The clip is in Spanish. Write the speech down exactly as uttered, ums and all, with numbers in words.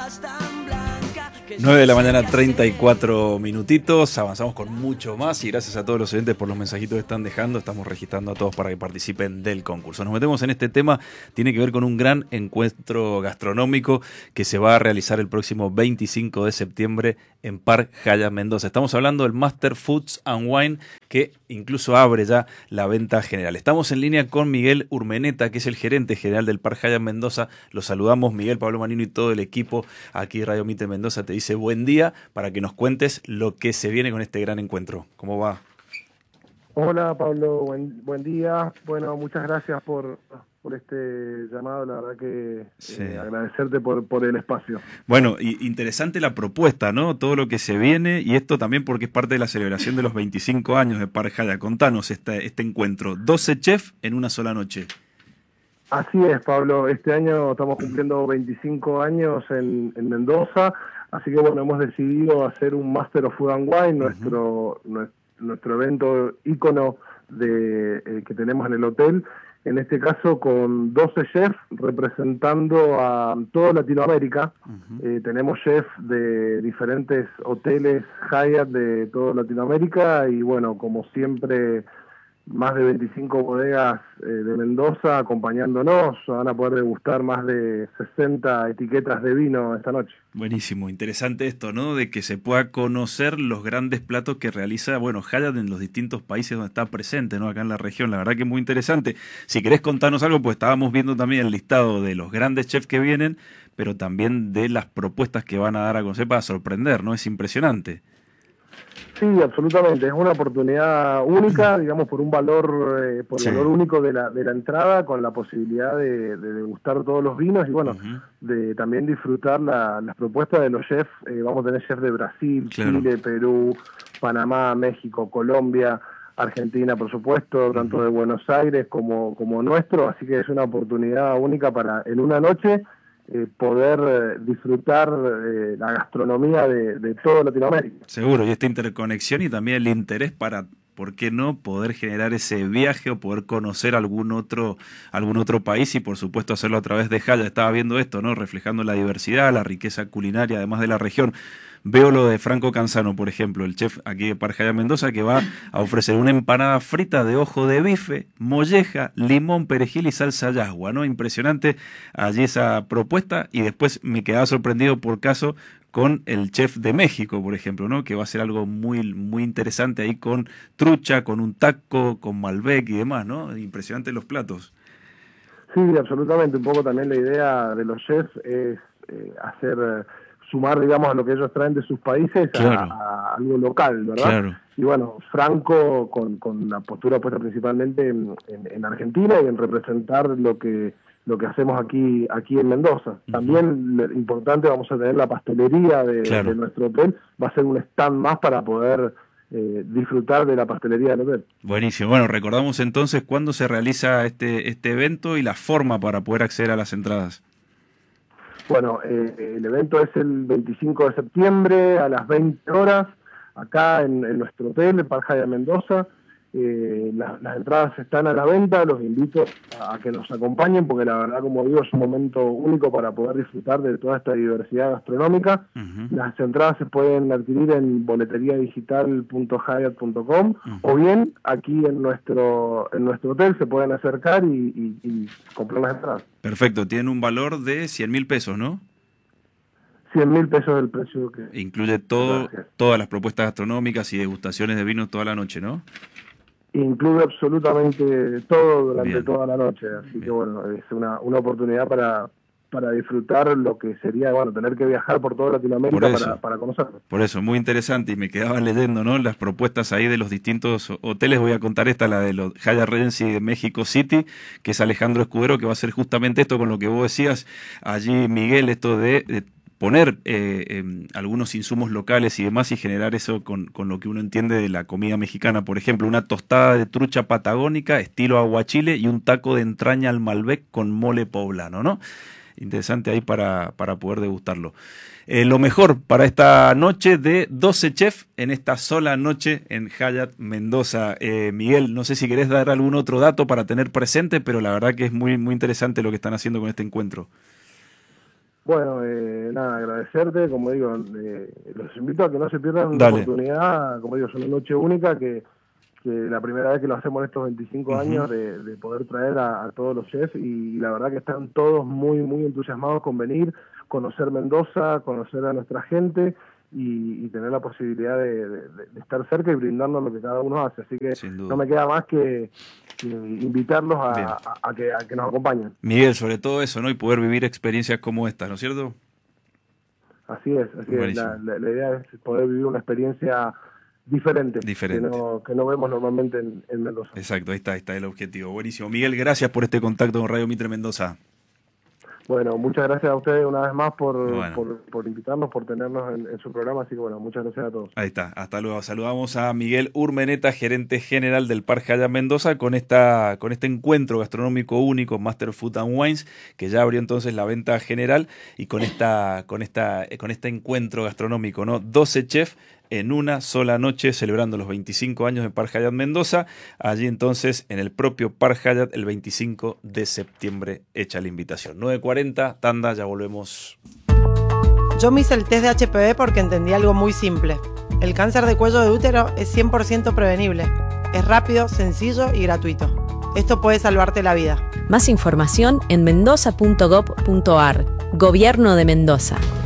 nueve de la mañana, treinta y cuatro minutitos. Avanzamos con mucho más y gracias a todos los oyentes por los mensajitos que están dejando. Estamos registrando a todos para que participen del concurso. Nos metemos en este tema, tiene que ver con un gran encuentro gastronómico que se va a realizar el próximo veinticinco de septiembre en Park Hyatt Mendoza. Estamos hablando del Master Foods and Wine, que incluso abre ya la venta general. Estamos en línea con Miguel Urmeneta, que es el gerente general del Park Hyatt Mendoza. Los saludamos, Miguel, Pablo Manino y todo el equipo aquí Radio Mite Mendoza te dice buen día para que nos cuentes lo que se viene con este gran encuentro. ¿Cómo va? Hola Pablo, buen, buen día. Bueno, muchas gracias por, por este llamado, la verdad que sí. eh, agradecerte por, por el espacio. Bueno, y interesante la propuesta, ¿no? Todo lo que se viene y esto también porque es parte de la celebración de los veinticinco años de Park Hyatt. Contanos este, este encuentro, doce chefs en una sola noche. Así es, Pablo, este año estamos cumpliendo veinticinco años en, en Mendoza, así que bueno, hemos decidido hacer un Master of Food and Wine, nuestro, uh-huh. nuestro, nuestro evento ícono de, eh, que tenemos en el hotel, en este caso con doce chefs representando a toda Latinoamérica. Uh-huh. eh, tenemos chefs de diferentes hoteles Hyatt de toda Latinoamérica y bueno, como siempre, más de veinticinco bodegas eh, de Mendoza acompañándonos. Van a poder degustar más de sesenta etiquetas de vino esta noche. Buenísimo, interesante esto, ¿no? De que se pueda conocer los grandes platos que realiza, bueno, Hyatt en los distintos países donde está presente, ¿no? Acá en la región, la verdad que es muy interesante. Si querés contarnos algo, pues estábamos viendo también el listado de los grandes chefs que vienen, pero también de las propuestas que van a dar a conocer para sorprender, ¿no? Es impresionante. Sí, absolutamente. Es una oportunidad única, digamos, por un valor eh, por sí. valor único de la de la entrada, con la posibilidad de, de degustar todos los vinos y, bueno, uh-huh. de también disfrutar la, las propuestas de los chefs. Eh, vamos a tener chefs de Brasil, claro. Chile, Perú, Panamá, México, Colombia, Argentina, por supuesto, uh-huh. tanto de Buenos Aires como, como nuestro. Así que es una oportunidad única para, en una noche, Eh, poder eh, disfrutar eh, la gastronomía de, de toda Latinoamérica. Seguro, y esta interconexión y también el interés para, ¿por qué no?, poder generar ese viaje o poder conocer algún otro algún otro país y por supuesto hacerlo a través de Hyatt. Estaba viendo esto, ¿no?, reflejando la diversidad, la riqueza culinaria, además de la región. Veo lo de Franco Canzano, por ejemplo, el chef aquí de Park Hyatt Mendoza, que va a ofrecer una empanada frita de ojo de bife, molleja, limón, perejil y salsa yagua, ¿no? Impresionante allí esa propuesta. Y después me quedaba sorprendido por caso con el chef de México, por ejemplo, ¿no? Que va a ser algo muy, muy interesante ahí con trucha, con un taco, con Malbec y demás, ¿no? Impresionante los platos. Sí, absolutamente. Un poco también la idea de los chefs es eh, hacer... Eh, sumar, digamos, a lo que ellos traen de sus países, claro. a, a algo local, ¿verdad? Claro. Y bueno, Franco con, con la postura puesta principalmente en, en, en Argentina y en representar lo que lo que hacemos aquí aquí en Mendoza. Uh-huh. También importante, vamos a tener la pastelería de, claro. de nuestro hotel, va a ser un stand más para poder eh, disfrutar de la pastelería del hotel. Buenísimo. Bueno, recordamos entonces cuándo se realiza este este evento y la forma para poder acceder a las entradas. Bueno, eh, el evento es el veinticinco de septiembre a las veinte horas, acá en, en nuestro hotel, en Park Hyatt Mendoza. Eh, la, las entradas están a la venta, los invito a, a que nos acompañen, porque la verdad, como digo, es un momento único para poder disfrutar de toda esta diversidad gastronómica. Uh-huh. Las entradas se pueden adquirir en boletería digital punto hyatt punto com uh-huh. o bien aquí en nuestro en nuestro hotel se pueden acercar y, y, y comprar las entradas. Perfecto, tienen un valor de cien mil pesos, ¿no? cien mil pesos el precio que... Incluye todo, todas las propuestas gastronómicas y degustaciones de vinos toda la noche, ¿no? Incluye absolutamente todo durante Bien. toda la noche, así Bien. que bueno, es una, una oportunidad para, para disfrutar lo que sería, bueno, tener que viajar por toda Latinoamérica por para, para conocerlo. Por eso, muy interesante, y me quedaba leyendo, ¿no?, las propuestas ahí de los distintos hoteles. Voy a contar esta, la de los Hyatt Regency de México City, que es Alejandro Escudero, que va a hacer justamente esto con lo que vos decías allí, Miguel, esto de... de poner eh, eh, algunos insumos locales y demás y generar eso con, con lo que uno entiende de la comida mexicana. Por ejemplo, una tostada de trucha patagónica estilo aguachile y un taco de entraña al Malbec con mole poblano, ¿no? Interesante ahí para, para poder degustarlo. Eh, lo mejor para esta noche de doce chefs en esta sola noche en Hyatt Mendoza. Eh, Miguel, no sé si querés dar algún otro dato para tener presente, pero la verdad que es muy, muy interesante lo que están haciendo con este encuentro. Bueno, eh, nada, agradecerte, como digo, eh, los invito a que no se pierdan Dale. la oportunidad, como digo, es una noche única que, que la primera vez que lo hacemos en estos veinticinco uh-huh. años de, de poder traer a, a todos los chefs y la verdad que están todos muy, muy entusiasmados con venir, conocer Mendoza, conocer a nuestra gente y, y tener la posibilidad de, de, de estar cerca y brindarnos lo que cada uno hace, así que no me queda más que invitarlos a, a, a, que, a que nos acompañen. Miguel, sobre todo eso, ¿no? Y poder vivir experiencias como esta, ¿no es cierto? Así es, así es. La, la, la idea es poder vivir una experiencia diferente, diferente. Que, no, que no vemos normalmente en, en Mendoza. Exacto, ahí está, ahí está el objetivo. Buenísimo. Miguel, gracias por este contacto con Radio Mitre Mendoza. Bueno, muchas gracias a ustedes una vez más por, bueno. por, por invitarnos, por tenernos en, en su programa, así que bueno, muchas gracias a todos. Ahí está, hasta luego. Saludamos a Miguel Urmeneta, gerente general del Park Hyatt Mendoza, con esta con este encuentro gastronómico único, Master Food and Wines, que ya abrió entonces la venta general, y con esta con esta con este encuentro gastronómico, ¿no? doce chefs en una sola noche celebrando los veinticinco años de Park Hyatt Mendoza, allí entonces en el propio Park Hyatt el veinticinco de septiembre hecha la invitación. nueve cuarenta, tanda, ya volvemos. Yo me hice el test de H P V porque entendí algo muy simple. El cáncer de cuello de útero es cien por ciento prevenible. Es rápido, sencillo y gratuito. Esto puede salvarte la vida. Más información en mendoza punto gov punto ar. Gobierno de Mendoza.